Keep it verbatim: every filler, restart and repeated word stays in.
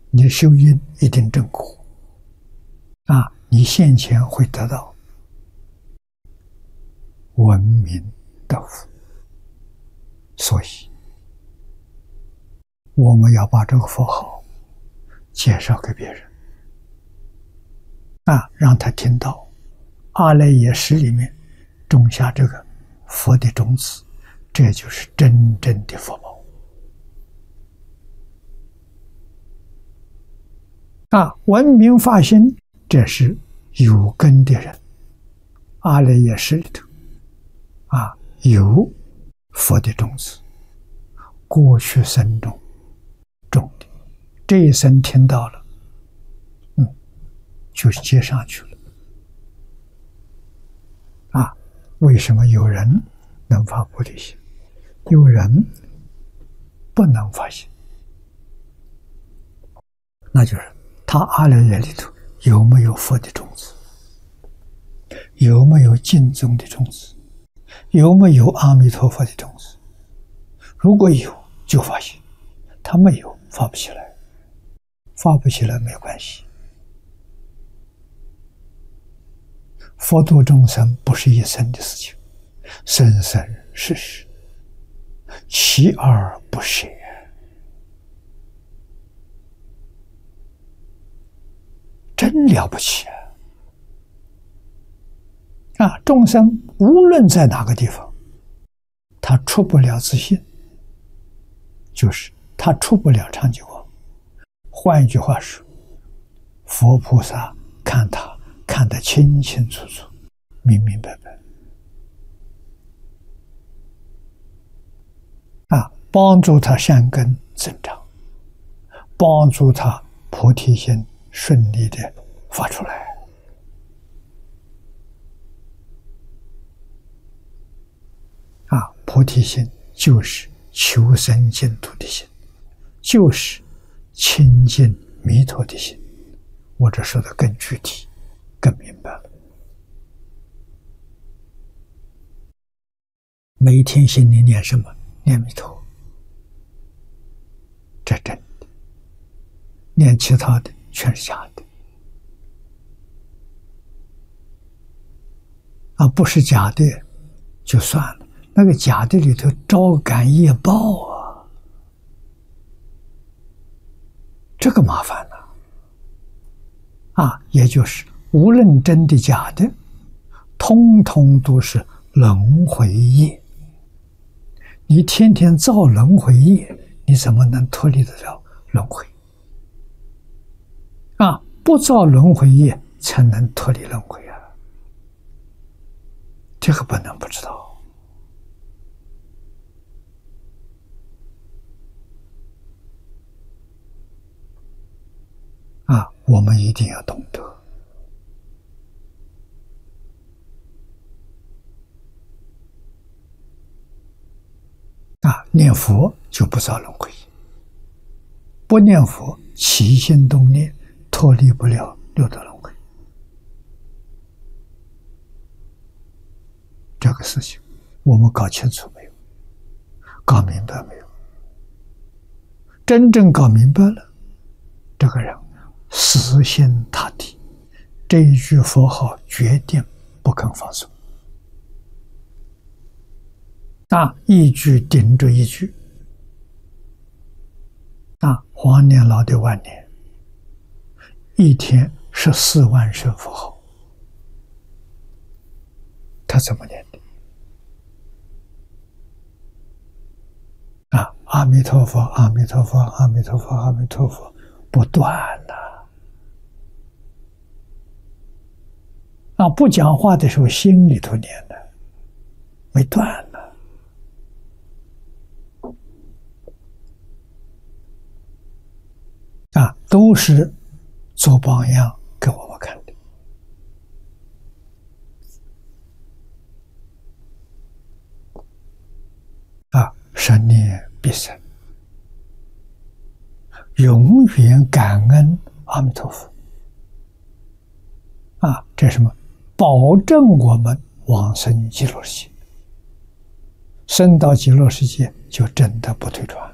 你修因一定正果啊，你现前会得到闻名得福。所以我们要把这个佛号介绍给别人啊，让他听到阿赖耶识里面种下这个佛的种子，这就是真正的福报啊！闻名发心，这是有根的人，阿赖耶识里头啊有佛的种子，过去生中种的，这一生听到了，嗯，就是接上去了啊！为什么有人能发菩提心，有人不能发心？那就是他阿赖耶里头有没有佛的种子，有没有净宗的种子，有没有阿弥陀佛的种子？如果有就发心，他没有发不起来，发不起来没关系。佛度众生不是一生的事情，生生世世，锲而不舍，真了不起啊！啊，众生无论在哪个地方，他出不了自信，就是他出不了常寂光。换一句话说，佛菩萨看他看得清清楚楚，明明白白啊，帮助他善根增长，帮助他菩提心顺利的发出来啊！菩提心就是求生净土的心，就是亲近弥陀的心。我这说的更具体更明白了。每天心里念什么？念弥陀，这真的。念其他的全是假的啊！不是假的就算了，那个假的里头招感业报啊，这个麻烦了啊！也就是无论真的假的，通通都是轮回业。你天天造轮回业，你怎么能脱离得了轮回啊？不造轮回业才能脱离轮回啊！这个不能不知道啊！我们一定要懂得啊！念佛就不造轮回，不念佛起心动念脱离不了六道轮回。这个事情我们搞清楚没有？搞明白没有？真正搞明白了，这个人死心塌地，这一句佛号决定不肯放松啊！一句顶着一句啊！黄年老的晚年，一天十四万声佛号，他怎么念的？啊！阿弥陀佛，阿弥陀佛，阿弥陀佛，阿弥陀佛，不断的啊！不讲话的时候，心里头念的，没断呢。啊，都是做榜样给我们看的啊！生念必生，永远感恩阿弥陀佛啊！这是什么？保证我们往生极乐世界，生到极乐世界就真的不退转。